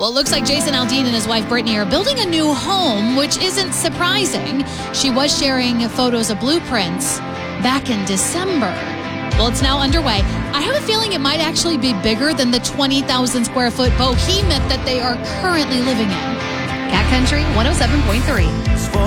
Well, it looks like Jason Aldean and his wife Brittany are building a new home, which isn't surprising. She was sharing photos of blueprints back in December. Well, it's now underway. I have a feeling it might actually be bigger than the 20,000 square foot behemoth that they are currently living in. Cat Country 107.3.